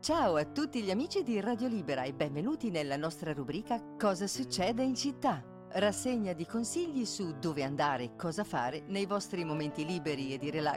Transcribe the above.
Ciao a tutti gli amici di Radio Libera e benvenuti nella nostra rubrica Cosa succede in città? Rassegna di consigli su dove andare e cosa fare nei vostri momenti liberi e di relax